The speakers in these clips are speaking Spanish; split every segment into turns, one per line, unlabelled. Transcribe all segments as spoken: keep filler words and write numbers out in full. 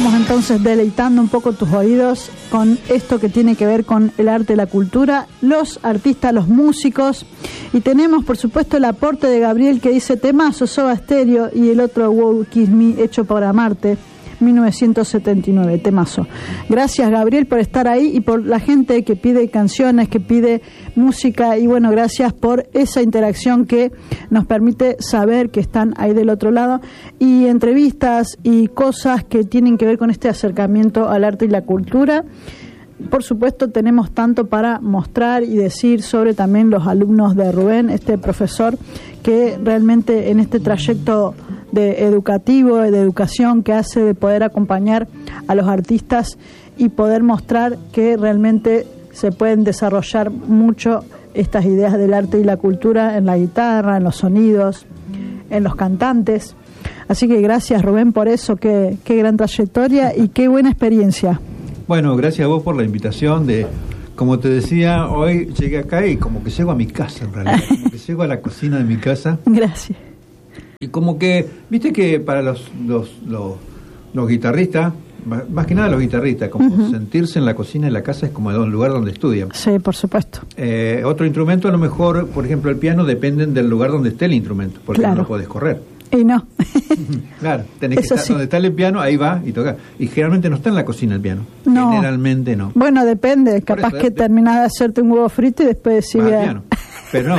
Estamos entonces deleitando un poco tus oídos con esto que tiene que ver con el arte y la cultura, los artistas, los músicos, y tenemos por supuesto el aporte de Gabriel que dice temazo, Soda Stereo, y el otro Wow Kiss Me, hecho para Marte, mil novecientos setenta y nueve, temazo. Gracias Gabriel por estar ahí y por la gente que pide canciones, que pide música, y bueno, gracias por esa interacción que nos permite saber que están ahí del otro lado, y entrevistas y cosas que tienen que ver con este acercamiento al arte y la cultura. Por supuesto tenemos tanto para mostrar y decir sobre también los alumnos de Rubén, este profesor que realmente en este trayecto de educativo, de educación que hace, de poder acompañar a los artistas y poder mostrar que realmente se pueden desarrollar mucho estas ideas del arte y la cultura en la guitarra, en los sonidos, en los cantantes. Así que gracias Rubén por eso, qué, qué gran trayectoria y qué buena experiencia.
Bueno, gracias a vos por la invitación. De, como te decía, hoy llegué acá y como que llego a mi casa en realidad, como que llego a la cocina de mi casa.
Gracias.
Y como que, viste que para los los, los, los guitarristas, más que nada los guitarristas, como uh-huh. sentirse en la cocina de la casa es como el lugar donde estudian.
Sí, por supuesto.
Eh, otro instrumento a lo mejor, por ejemplo el piano, dependen del lugar donde esté el instrumento, porque claro. no lo podés correr.
Y no.
Claro, tenés
Eso
que estar
sí.
donde está el piano, ahí va y toca. Y generalmente no está en la cocina el piano.
No.
Generalmente no.
Bueno, depende.
Por
Capaz
eso,
que
eh,
terminás de hacerte un huevo frito y después decís...
Va al piano. Pero no.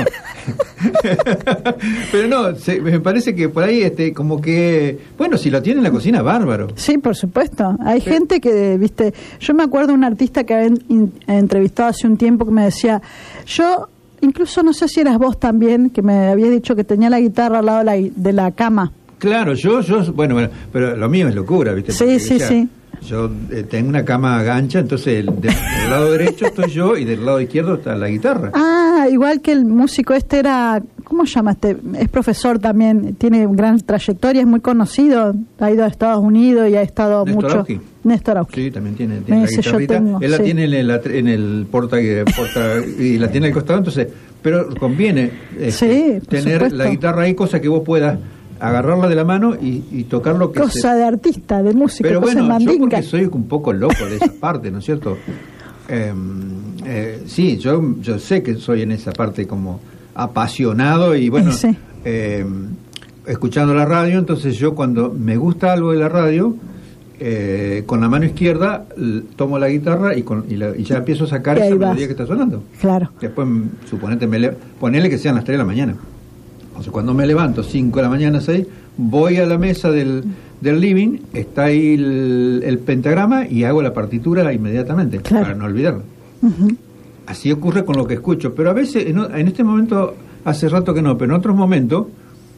Pero no, se, me parece que por ahí este como que... Bueno, si lo tiene en la cocina, bárbaro.
Sí, por supuesto. Hay
Pero,
gente que, viste... Yo me acuerdo de un artista que había in, entrevistado hace un tiempo que me decía... Yo... Incluso no sé si eras vos también, que me habías dicho que tenía la guitarra al lado de la, de la cama.
Claro, yo, yo, bueno, bueno, pero lo mío es locura, ¿viste?
Sí,
Porque,
sí,
ya,
sí.
Yo eh, tengo una cama gancha, entonces el, de, del lado derecho estoy yo y del lado izquierdo está la guitarra.
Ah, igual que el músico este era, ¿cómo se llama este? Es profesor también, tiene gran trayectoria, es muy conocido, ha ido a Estados Unidos y ha estado
Néstor
mucho...
Auski.
Néstor Auski.
Sí, también tiene, tiene la
Ese yo
guitarrita.
tengo,
Él la
sí.
tiene en el, en el porta, porta y la tiene al costado, entonces, pero conviene este,
Sí, por
tener
supuesto.
la guitarra ahí, cosa que vos puedas agarrarla de la mano y, y tocar lo que
Cosa
se...
de artista, de músico,
Pero
cosa
bueno,
mandinga.
yo porque soy un poco loco de esa parte, ¿no es cierto? Eh, eh, sí, yo yo sé que soy en esa parte como apasionado y bueno,
Sí.
eh, escuchando la radio, entonces yo cuando me gusta algo de la radio, eh, con la mano izquierda l- tomo la guitarra y, con, y, la, y ya empiezo a sacar
Y ahí
esa
vas.
melodía que está sonando.
Claro.
Después, suponete, me le, ponele que sean las tres de la mañana. O sea, cuando me levanto, cinco de la mañana, seis, voy a la mesa del, del living, está ahí el, el pentagrama y hago la partitura inmediatamente,
Claro.
para no olvidarlo.
Uh-huh.
Así ocurre con lo que escucho, pero a veces, en, en este momento, hace rato que no, pero en otros momentos,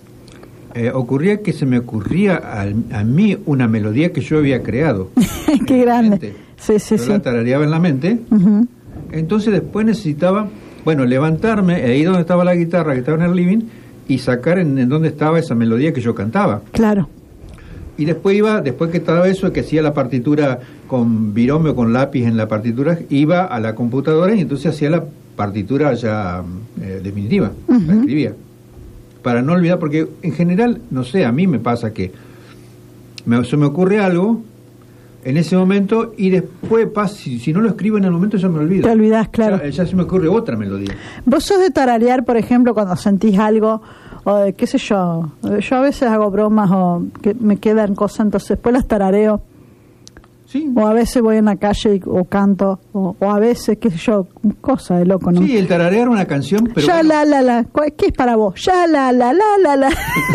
eh, ocurría que se me ocurría a, a mí una melodía que yo había creado.
Qué grande.
Mente.
Sí, sí,
yo
sí.
la tarareaba en la mente,
Uh-huh.
entonces después necesitaba, bueno, levantarme, e ir donde estaba la guitarra, que estaba en el living, y sacar en, en dónde estaba esa melodía que yo cantaba.
Claro.
Y después iba, después que estaba eso, que hacía la partitura con virome o con lápiz en la partitura, iba a la computadora y entonces hacía la partitura ya eh, definitiva,
Uh-huh.
la escribía. Para no olvidar, porque en general, no sé, a mí me pasa que me, se me ocurre algo en ese momento y después pasa, si, si no lo escribo en el momento ya me olvido.
Te olvidás, claro.
Ya, ya se me ocurre otra melodía.
¿Vos sos de tararear, por ejemplo, cuando sentís algo, o de qué sé yo? Yo a veces hago bromas o que me quedan cosas, entonces después las tarareo.
Sí.
O a veces voy en la calle y, o canto, o, o a veces, qué sé yo, cosa de loco, ¿no?
Sí, el tararear una canción, pero...
ya
bueno,
la la la, ¿Cuál- ¿qué es para vos? Ya la la la la la.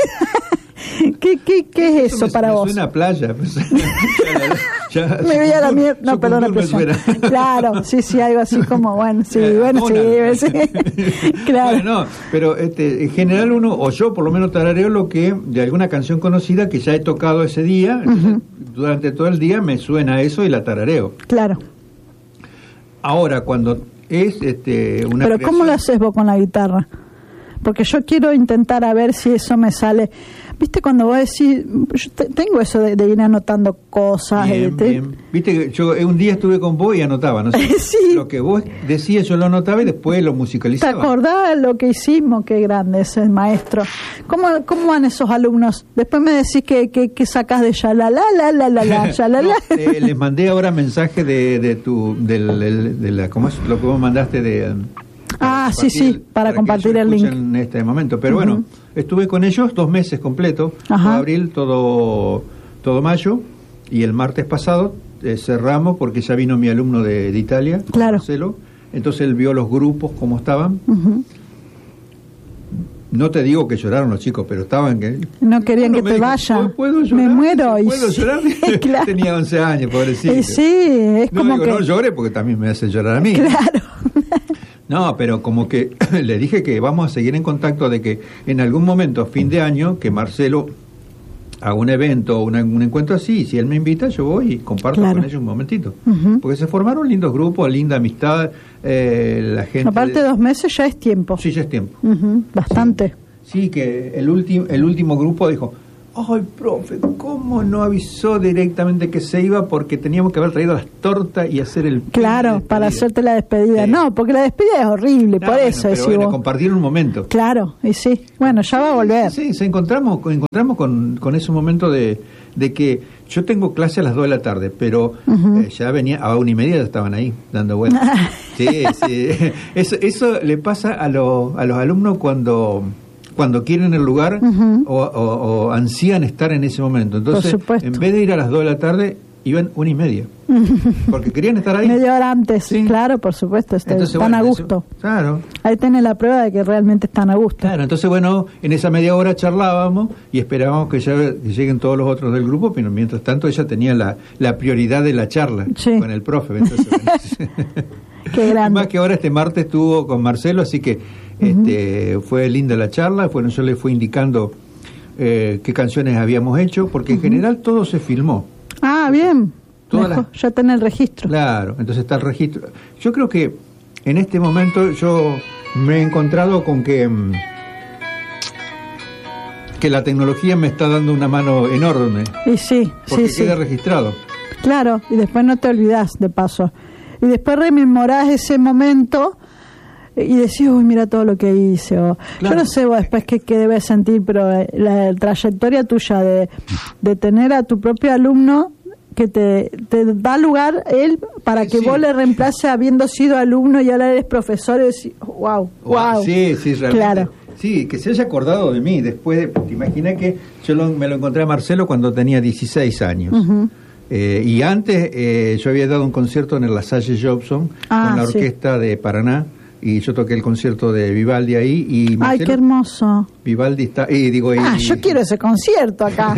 ¿Qué, qué, ¿Qué es eso
me,
para
me
vol?
suena a playa. Pues. Ya- ya-
Me veía la
su
mierda. No,
cultura-
perdón la
su cultura me
expresión.
suena.
Claro, sí, sí, algo así como, bueno, sí,
Eh,
bueno, sí,
Donald.
sí. Claro.
Bueno, no, pero este, en general uno, o yo por lo menos tarareo lo que, de alguna canción conocida que ya he tocado ese día,
Ujú.
durante todo el día me suena eso y la tarareo.
Claro.
Ahora, cuando es este, una
Pero ¿cómo
creación-
lo haces vos con la guitarra? Porque yo quiero intentar a ver si eso me sale. viste cuando vos decís, yo te, tengo eso de, de ir anotando cosas.
Bien,
y te,
bien. Viste que yo un día estuve con vos y anotaba, no sé,
sí.
Lo que vos decías yo lo anotaba y después lo musicalizaba.
¿Te acordás lo que hicimos? Qué grande ese maestro. ¿Cómo, cómo van esos alumnos? Después me decís que, que, que sacás de ya la la la la la la ya la la.
No, eh, les mandé ahora mensaje de, de tu del, del, de la ¿cómo es lo que vos mandaste de
ah sí sí para, para compartir el link
en este momento, pero
uh-huh.
Bueno, estuve con ellos dos meses completos, todo abril, todo todo mayo, y el martes pasado eh, cerramos porque ya vino mi alumno de, de Italia,
claro.
Marcelo, entonces él vio los grupos cómo estaban.
Uh-huh.
No te digo que lloraron los chicos, pero estaban que...
No querían
no,
que te
dijo,
vaya.
¿Puedo llorar?
Me muero.
¿Puedo
y
llorar?
Sí, claro.
Tenía once años, pobrecito.
Y sí, es
no,
como
digo,
que...
no llore porque también me hace llorar a mí.
Claro.
No, pero como que le dije que vamos a seguir en contacto, de que en algún momento, fin de año, que Marcelo haga un evento o un encuentro así, y si él me invita, yo voy y comparto claro. con ellos un momentito. Uh-huh. Porque se formaron lindos grupos, linda amistad, eh, la gente...
Aparte de dos meses ya es tiempo.
Sí, ya es tiempo.
Uh-huh. Bastante.
Sí. Sí, que el último el último grupo dijo, ay, profe, ¿cómo no avisó directamente que se iba? Porque teníamos que haber traído las tortas y hacer el...
Claro, para hacerte la despedida. Sí. No, porque la despedida es horrible, no, por
bueno,
eso.
Pero bueno, compartir un momento.
Claro, y sí. Bueno, ya va a volver.
Sí, sí, sí encontramos, encontramos con, con ese momento de, de que yo tengo clase a las dos de la tarde, pero uh-huh. eh, ya venía, a una y media ya estaban ahí, dando vueltas. Sí, sí. Eso, eso le pasa a, lo, a los alumnos cuando... cuando quieren el lugar uh-huh. o, o, o ansían estar en ese momento. Entonces, en vez de ir a las dos de la tarde, iban una y media. Porque querían estar ahí.
Media hora antes, sí. Claro, por supuesto. Est-
entonces,
están
bueno,
a gusto.
Eso, claro.
Ahí tenés la prueba de que realmente están a gusto.
Claro, entonces, bueno, en esa media hora charlábamos y esperábamos que, ya, que lleguen todos los otros del grupo, pero mientras tanto ella tenía la, la prioridad de la charla sí. con el profe. Entonces, bueno,
qué grande.
Más que ahora este martes estuvo con Marcelo, así que uh-huh. este, fue linda la charla. Bueno, yo le fui indicando eh, qué canciones habíamos hecho, porque uh-huh. en general todo se filmó.
Ah, bien. Mejor, la... ya tenés el registro.
Claro, entonces está el registro. Yo creo que en este momento yo me he encontrado con que que la tecnología me está dando una mano enorme.
Y sí,
porque
sí,
queda
sí.
registrado.
Claro, y después no te olvidás, de paso. Y después rememorás ese momento y decís, uy, mira todo lo que hice. O, claro. Yo no sé vos después qué, qué debes sentir, pero la trayectoria tuya de, de tener a tu propio alumno que te, te da lugar él para que sí. vos le reemplaces habiendo sido alumno y ahora eres profesor y decís, wow, wow.
Sí, sí, realmente.
Claro.
Sí, que se haya acordado de mí después de, te imaginas que yo lo, me lo encontré a Marcelo cuando tenía dieciséis años. Uh-huh. Eh, y antes eh, yo había dado un concierto en el La Salle Jobson ah, con la orquesta sí. de Paraná, y yo toqué el concierto de Vivaldi ahí y Marcelo,
ay, qué hermoso.
Vivaldi está y digo y,
ah, yo quiero ese concierto acá.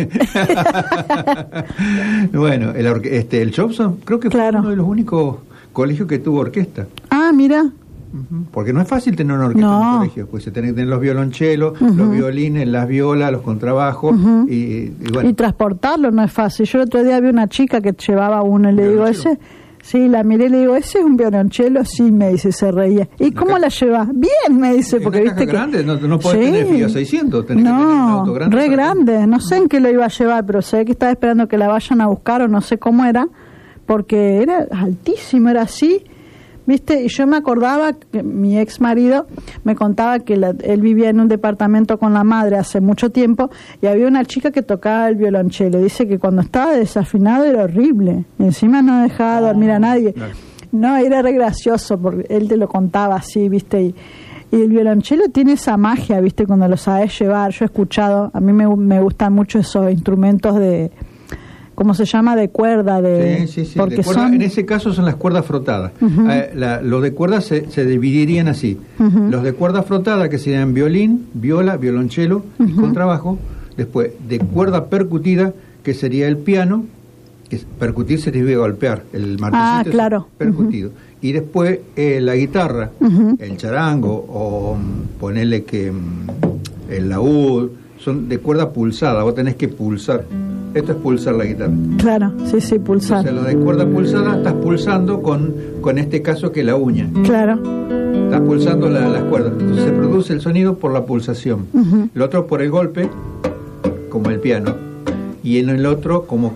Bueno, el orque- este el Jobson creo que claro. fue uno de los únicos colegios que tuvo orquesta.
Ah, mira.
Porque no es fácil tener una orquesta no. en un colegio, pues se tienen que tener los violonchelos, uh-huh. los violines, las violas, los contrabajos uh-huh. y, y bueno.
Y transportarlo no es fácil. Yo el otro día vi una chica que llevaba uno y le digo, ese, sí, la miré y le digo, ¿ese es un violonchelo? Sí, me dice, se reía. ¿Y cómo ca- la llevas? Bien, me dice, porque viste que...
grande, no, no podés
sí.
tener Fiat seiscientos, tenés
no,
que tener un auto grande.
re grande, no sé en qué lo iba a llevar, pero sé que estaba esperando que la vayan a buscar o no sé cómo era, porque era altísimo, era así... ¿Viste? Y yo me acordaba que mi ex marido me contaba que la, él vivía en un departamento con la madre hace mucho tiempo y había una chica que tocaba el violonchelo. Dice que cuando estaba desafinado era horrible. Y encima no dejaba dormir a nadie. No, era re gracioso porque él te lo contaba así, ¿viste? Y, y el violonchelo tiene esa magia, ¿viste? Cuando lo sabes llevar. Yo he escuchado, a mí me, me gustan mucho esos instrumentos de... ¿Cómo se llama? De cuerda. De,
sí, sí, sí.
Porque
de cuerda,
son...
En ese caso son las cuerdas frotadas. Uh-huh. Eh, la, los de cuerda se, se dividirían así. Uh-huh. Los de cuerda frotada, que serían violín, viola, violonchelo uh-huh. y contrabajo. Después, de cuerda percutida, que sería el piano. Que percutir sería golpear. El martillo
ah, claro.
percutido. Uh-huh. Y después eh, la guitarra, uh-huh. el charango, o ponerle que el laúd, son de cuerda pulsada. Vos tenés que pulsar. Esto es pulsar la guitarra.
Claro, sí, sí, pulsar.
O sea, lo de cuerda pulsada estás pulsando con, con este caso que la uña.
Claro.
Estás pulsando la, las cuerdas. Entonces se produce el sonido por la pulsación. Uh-huh. El otro por el golpe, como el piano, y en el otro como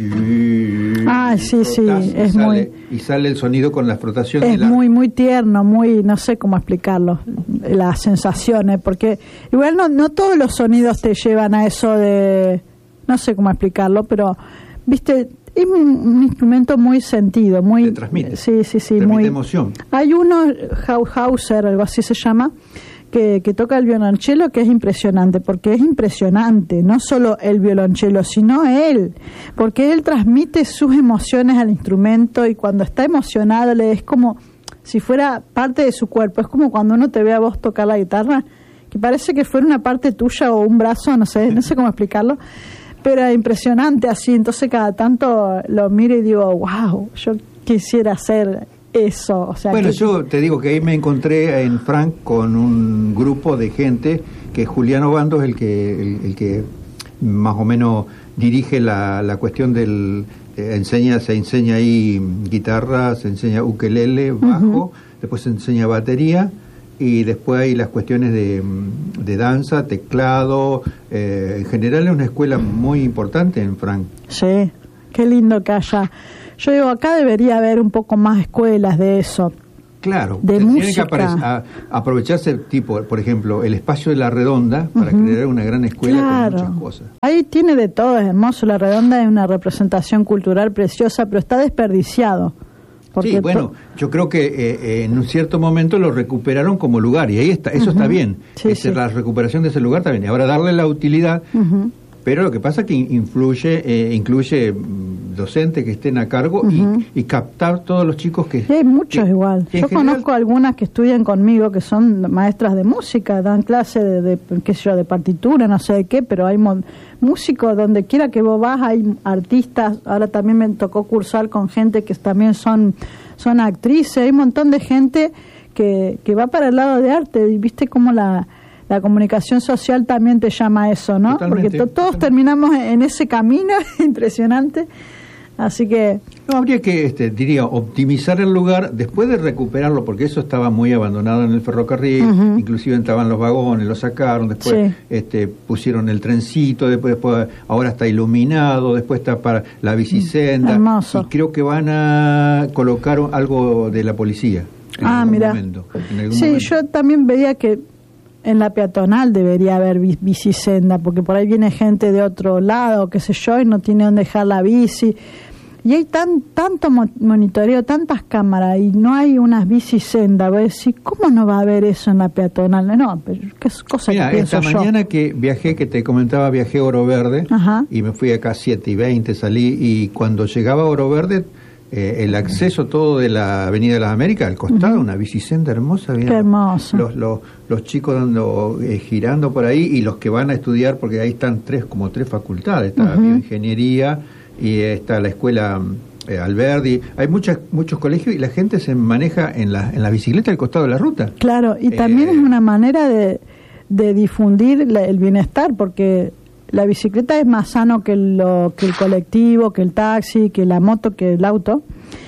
que
ah sí sí es
sale,
muy
y sale el sonido con la frotación
es
de la...
muy muy tierno, muy no sé cómo explicarlo, las sensaciones, porque igual no no todos los sonidos te llevan a eso de no sé cómo explicarlo, pero viste es un, un instrumento muy sentido, muy
te transmite,
sí sí sí
transmite
muy
emoción.
Hay uno Hauser, algo así se llama, Que, que toca el violonchelo, que es impresionante, porque es impresionante, no solo el violonchelo, sino él, porque él transmite sus emociones al instrumento y cuando está emocionado le es como si fuera parte de su cuerpo, es como cuando uno te ve a vos tocar la guitarra, que parece que fuera una parte tuya o un brazo, no sé, no sé cómo explicarlo, pero es impresionante así, entonces cada tanto lo miro y digo, wow, yo quisiera hacer eso, o sea,
bueno,
que...
yo te digo que ahí me encontré en Frank con un grupo de gente que Julián Obando es el que el, el que más o menos dirige la, la cuestión del eh, enseña se enseña ahí guitarra, se enseña ukelele, bajo, uh-huh. Después se enseña batería y después hay las cuestiones de, de danza, teclado, eh, en general es una escuela muy importante en Frank.
Sí, qué lindo que haya. Yo digo, acá debería haber un poco más escuelas de eso.
Claro,
de
tiene
música.
que aparecer, a, aprovecharse, tipo, por ejemplo, el espacio de La Redonda para uh-huh. crear una gran escuela
claro.
con muchas cosas.
Ahí tiene de todo, es hermoso. La Redonda es una representación cultural preciosa, pero está desperdiciado.
Sí, bueno, yo creo que eh, eh, en un cierto momento lo recuperaron como lugar y ahí está, eso uh-huh. está bien.
Sí,
es,
sí.
La recuperación de ese lugar está bien. Y ahora darle la utilidad... Uh-huh. Pero lo que pasa es que influye, eh, incluye docentes que estén a cargo uh-huh. y, y captar todos los chicos que...
Y hay muchos
que,
igual.
Que
Yo
general...
conozco algunas que estudian conmigo que son maestras de música, dan clase de, de qué sé yo, de partitura, no sé de qué, pero hay mon- músicos donde quiera que vos vas, hay artistas. Ahora también me tocó cursar con gente que también son, son actrices, hay un montón de gente que, que va para el lado de arte, y viste cómo la... La comunicación social también te llama a eso, ¿no?
Totalmente,
Porque to- todos
totalmente.
terminamos en ese camino impresionante. Así que...
No, habría que, este, diría, optimizar el lugar después de recuperarlo, porque eso estaba muy abandonado en el ferrocarril, uh-huh. inclusive entraban los vagones, lo sacaron, después sí. este, pusieron el trencito, después, después ahora está iluminado, después está para la bicisenda.
Hermoso.
Y creo que van a colocar algo de la policía en
ah,
algún
mira.
momento. En algún
sí,
momento.
Yo también veía que en la peatonal debería haber bicisenda, porque por ahí viene gente de otro lado, qué sé yo, y no tiene dónde dejar la bici. Y hay tan tanto monitoreo, tantas cámaras, y no hay unas bicisendas. Voy a decir, ¿cómo no va a haber eso en la peatonal? No, pero qué es cosa
Mira,
que pienso
esta
yo.
mañana que viajé, que te comentaba, viajé a Oro Verde,
Ajá.
y me fui acá a siete y veinte, salí, y cuando llegaba a Oro Verde... Eh, el acceso todo de la Avenida de las Américas, al costado, uh-huh. una bicisenda hermosa. Bien,
qué hermoso.
Los, los, los chicos dando eh, girando por ahí y los que van a estudiar, porque ahí están tres como tres facultades, está uh-huh. bioingeniería y está la escuela eh, Alberdi, hay muchas muchos colegios y la gente se maneja en la, en la bicicleta al costado de la ruta.
Claro, y también eh, es una manera de, de difundir la, el bienestar, porque... La bicicleta es más sano que, lo, que el colectivo, que el taxi, que la moto, que el auto.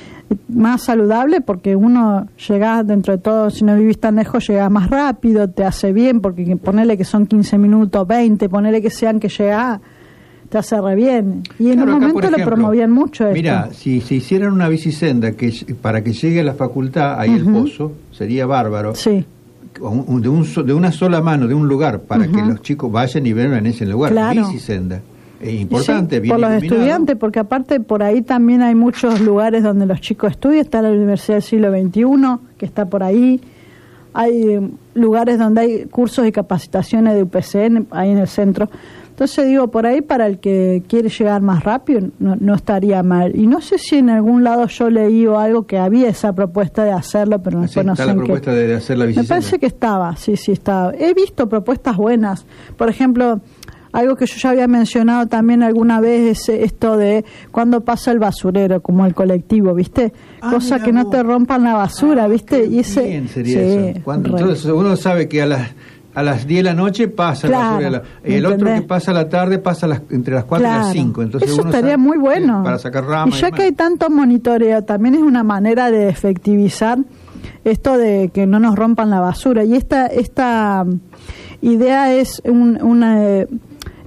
Más saludable porque uno llega dentro de todo, si no vivís tan lejos, llegás más rápido, te hace bien, porque ponele que son quince minutos, veinte, ponele que sean que llegás, te hace re bien. Y en
claro,
un
acá,
momento
ejemplo,
lo promovían mucho esto.
Mira, si se hicieran una bicisenda que para que llegue a la facultad, ahí uh-huh. el Pozo, sería bárbaro.
Sí.
Un, de, un, de una sola mano, de un lugar, para uh-huh. que los chicos vayan y vean en ese lugar.
Claro.
Bicisenda. Es importante,
sí,
bien
por los
iluminado.
estudiantes, porque aparte por ahí también hay muchos lugares donde los chicos estudian. Está la Universidad del Siglo veintiuno, que está por ahí. Hay eh, lugares donde hay cursos y capacitaciones de U P C N, ahí en el centro. Entonces digo, por ahí para el que quiere llegar más rápido no, no estaría mal. Y no sé si en algún lado yo leí o algo que había esa propuesta de hacerlo, pero
sí,
no
está
sé
la
en
propuesta
qué.
de hacer la bicicleta.
Me parece que estaba, sí, sí estaba. He visto propuestas buenas. Por ejemplo, algo que yo ya había mencionado también alguna vez es esto de cuando pasa el basurero, como el colectivo, ¿viste?
Ah,
cosa que no
vos.
te rompan la basura,
ah,
¿viste?
Y ese bien sería
sí,
eso. Cuando, entonces uno sabe que a las a las diez de la noche pasa
claro,
la basura, y el otro que pasa a la tarde pasa las, entre las cuatro
claro.
y las cinco. Entonces
eso
uno
estaría
sabe,
muy bueno.
Sí, para sacar ramas.
Y ya
y
que hay tanto monitoreo, también es una manera de efectivizar esto de que no nos rompan la basura. Y esta esta idea es un, una...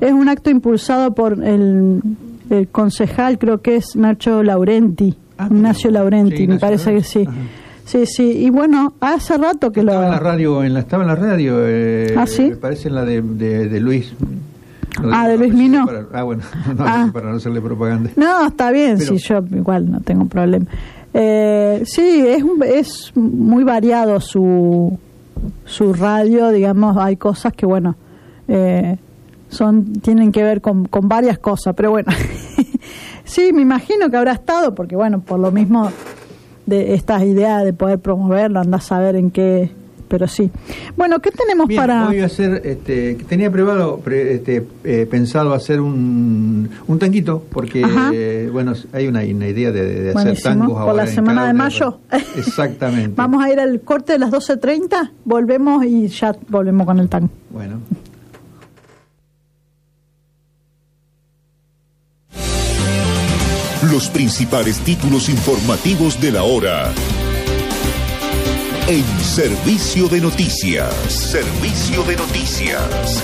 Es un acto impulsado por el, el concejal, creo que es Nacho Laurenti, ah, Ignacio Laurenti, sí, me parece que sí. Ajá. Sí, sí, y bueno, hace rato que
estaba
lo...
En la radio, en la, estaba en la radio, eh,
¿Ah, sí?
Me parece en la de, de, de Luis.
No, ah, de Luis Mino.
Para, ah, bueno, no,
ah.
para no hacerle propaganda.
No, está bien,
Pero,
sí, yo igual no tengo problema. Eh, sí, es, un, es muy variado su, su radio, digamos, hay cosas que, bueno... Eh, son tienen que ver con, con varias cosas, pero bueno, sí, me imagino que habrá estado, porque bueno, por lo mismo de estas ideas de poder promoverlo, andás a ver en qué, pero sí. Bueno, ¿qué tenemos
Bien,
para...?
Voy a hacer, este, tenía privado, pre, este, eh, pensado hacer un, un tanguito, porque, eh, bueno, hay una, una idea de, de hacer tangos ahora.
Por la semana de mayo.
Exactamente.
Vamos a ir al corte de las doce treinta, volvemos y ya volvemos con el tango.
Bueno.
Los principales títulos informativos de la hora. En Servicio de Noticias. Servicio de Noticias.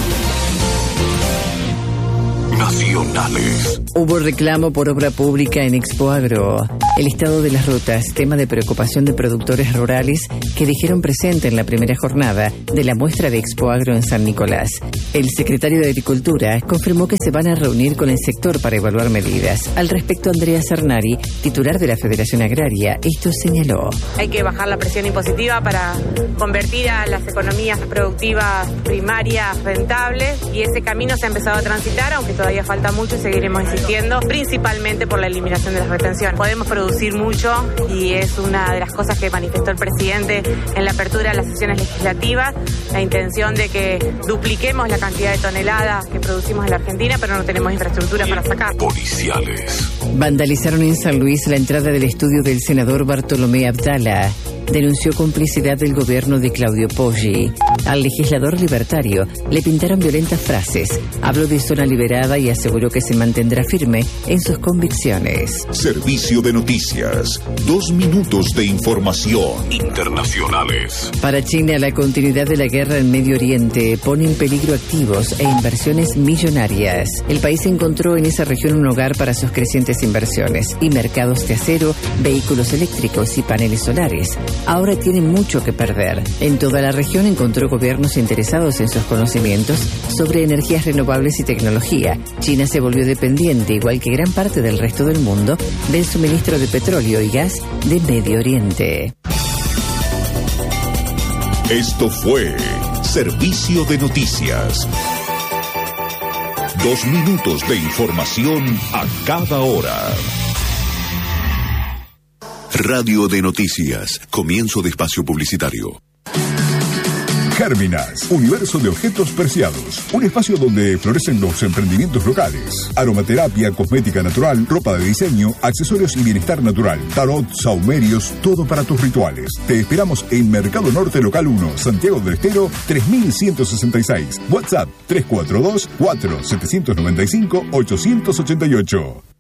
Nacionales.
Hubo reclamo por obra pública en Expoagro. El estado de las rutas, tema de preocupación de productores rurales que dijeron presente en la primera jornada de la muestra de Expoagro en San Nicolás. El secretario de Agricultura confirmó que se van a reunir con el sector para evaluar medidas. Al respecto, Andrea Cernari, titular de la Federación Agraria, esto señaló.
Hay que bajar la presión impositiva para convertir a las economías productivas primarias rentables, y ese camino se ha empezado a transitar, aunque todavía falta mucho y seguiremos insistiendo, principalmente por la eliminación de las retenciones. Podemos producir mucho y es una de las cosas que manifestó el presidente en la apertura de las sesiones legislativas, la intención de que dupliquemos la cantidad de toneladas que producimos en la Argentina, pero no tenemos infraestructura para sacar.
Policiales.
Vandalizaron en San Luis la entrada del estudio del senador Bartolomé Abdala. Denunció complicidad del gobierno de Claudio Poggi. Al legislador libertario le pintaron violentas frases. Habló de zona liberada y aseguró que se mantendrá firme en sus convicciones.
Servicio de Noticias. Dos minutos de información. Internacionales.
Para China, la continuidad de la guerra en Medio Oriente pone en peligro activos e inversiones millonarias. El país encontró en esa región un hogar para sus crecientes inversiones y mercados de acero, vehículos eléctricos y paneles solares. Ahora tiene mucho que perder. En toda la región encontró gobiernos interesados en sus conocimientos sobre energías renovables y tecnología. China se volvió dependiente, igual que gran parte del resto del mundo, del suministro de petróleo y gas de Medio Oriente.
Esto fue Servicio de Noticias. Dos minutos de información a cada hora. Radio de Noticias. Comienzo de espacio publicitario. Gérminas, universo de objetos preciados. Un espacio donde florecen los emprendimientos locales. Aromaterapia, cosmética natural, ropa de diseño, accesorios y bienestar natural. Tarot, saumerios, todo para tus rituales. Te esperamos en Mercado Norte Local uno, Santiago del Estero, tres mil ciento sesenta y seis. WhatsApp tres cuatro dos, cuatro siete nueve cinco, ocho ocho ocho.